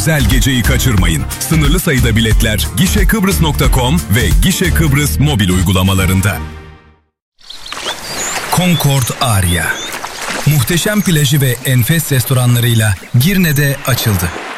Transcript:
özel geceyi kaçırmayın. Sınırlı sayıda biletler gişekıbrıs.com ve Gişe Kıbrıs mobil uygulamalarında. Concord Aria. Muhteşem plajı ve enfes restoranlarıyla Girne'de açıldı.